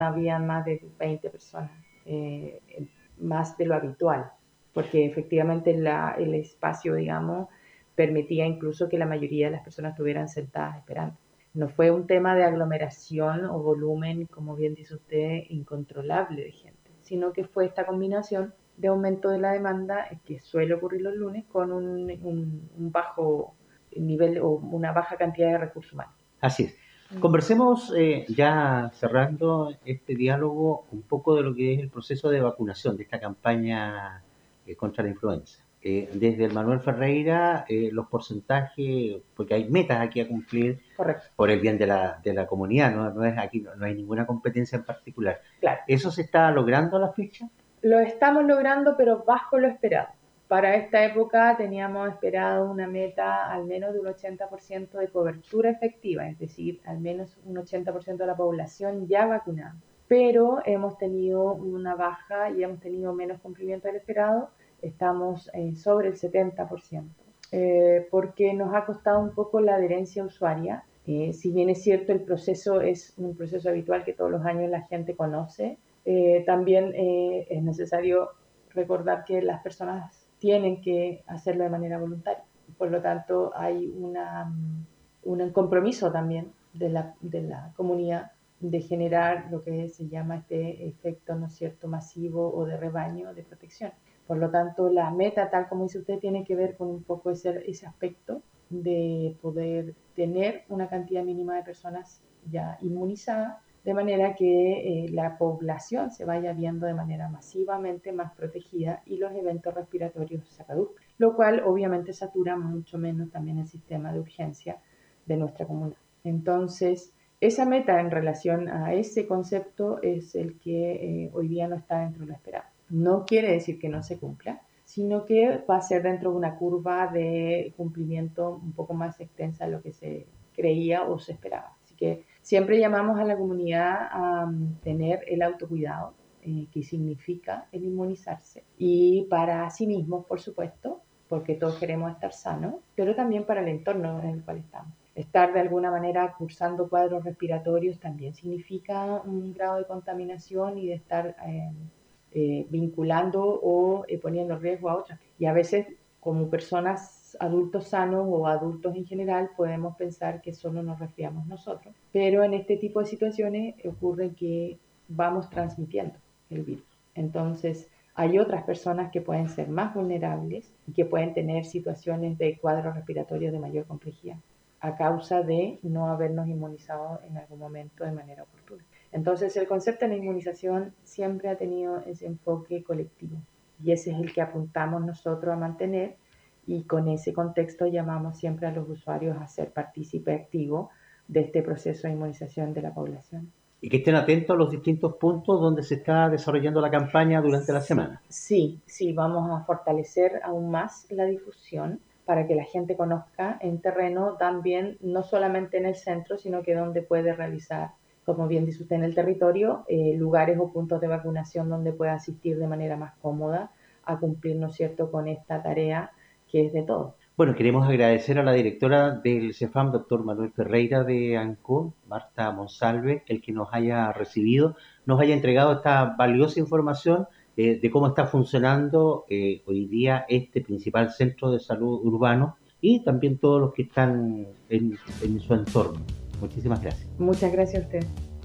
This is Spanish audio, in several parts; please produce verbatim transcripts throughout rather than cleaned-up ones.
habían más de veinte personas, eh, más de lo habitual, porque efectivamente la, el espacio, digamos, permitía incluso que la mayoría de las personas estuvieran sentadas esperando. No fue un tema de aglomeración o volumen, como bien dice usted, incontrolable de gente, sino que fue esta combinación de aumento de la demanda que suele ocurrir los lunes con un, un, un bajo nivel o una baja cantidad de recursos humanos. Así es. Conversemos, eh, ya cerrando este diálogo, un poco de lo que es el proceso de vacunación de esta campaña eh, contra la influenza. Eh, desde el Manuel Ferreira, eh, los porcentajes, porque hay metas aquí a cumplir. Correcto. Por el bien de la, de la comunidad, no, no es aquí no, no hay ninguna competencia en particular. Claro. ¿Eso se está logrando a la fecha? Lo estamos logrando, pero bajo lo esperado. Para esta época teníamos esperado una meta al menos de un ochenta por ciento de cobertura efectiva, es decir, al menos un ochenta por ciento de la población ya vacunada. Pero hemos tenido una baja y hemos tenido menos cumplimiento del esperado, estamos eh, sobre el setenta por ciento, eh, porque nos ha costado un poco la adherencia usuaria. Eh, si bien es cierto, el proceso es un proceso habitual que todos los años la gente conoce, eh, también eh, es necesario recordar que las personas tienen que hacerlo de manera voluntaria. Por lo tanto, hay una, un compromiso también de la, de la comunidad de generar lo que se llama este efecto, ¿no es cierto?, masivo o de rebaño de protección. Por lo tanto, la meta, tal como dice usted, tiene que ver con un poco ese, ese aspecto de poder tener una cantidad mínima de personas ya inmunizadas, de manera que eh, la población se vaya viendo de manera masivamente más protegida y los eventos respiratorios se reduzcan, lo cual obviamente satura mucho menos también el sistema de urgencia de nuestra comunidad. Entonces, esa meta en relación a ese concepto es el que eh, hoy día no está dentro de lo esperado. No quiere decir que no se cumpla, sino que va a ser dentro de una curva de cumplimiento un poco más extensa de lo que se creía o se esperaba. Así que siempre llamamos a la comunidad a um, tener el autocuidado, eh, que significa el inmunizarse, y para sí mismos, por supuesto, porque todos queremos estar sanos, pero también para el entorno en el cual estamos. Estar de alguna manera cursando cuadros respiratorios también significa un grado de contaminación y de estar eh, eh, vinculando o eh, poniendo en riesgo a otras. Y a veces, como personas adultos sanos o adultos en general, podemos pensar que solo nos resfriamos nosotros, pero en este tipo de situaciones ocurre que vamos transmitiendo el virus. Entonces, hay otras personas que pueden ser más vulnerables y que pueden tener situaciones de cuadros respiratorios de mayor complejidad a causa de no habernos inmunizado en algún momento de manera oportuna. Entonces, el concepto de la inmunización siempre ha tenido ese enfoque colectivo y ese es el que apuntamos nosotros a mantener, y con ese contexto llamamos siempre a los usuarios a ser partícipe activo de este proceso de inmunización de la población. Y que estén atentos a los distintos puntos donde se está desarrollando la campaña durante la semana. Sí, sí, vamos a fortalecer aún más la difusión para que la gente conozca en terreno también, no solamente en el centro, sino que donde puede realizar, como bien dice usted, en el territorio, eh, lugares o puntos de vacunación donde pueda asistir de manera más cómoda a cumplir, ¿no es cierto?, con esta tarea que es de todos. Bueno, queremos agradecer a la directora del CEFAM, doctor Manuel Ferreira de ANCUD, Marta Monsalve, el que nos haya recibido, nos haya entregado esta valiosa información eh, de cómo está funcionando eh, hoy día este principal centro de salud urbano y también todos los que están en, en su entorno. Muchísimas gracias. Muchas gracias a usted.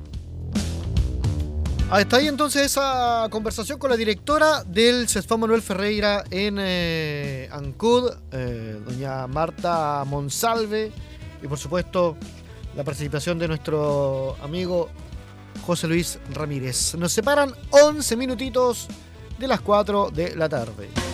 Ahí está ahí entonces esa conversación con la directora del CEFAM Manuel Ferreira en eh, ANCUD, eh, doña Marta Monsalve, y por supuesto la participación de nuestro amigo José Luis Ramírez. Nos separan once minutitos de las cuatro de la tarde.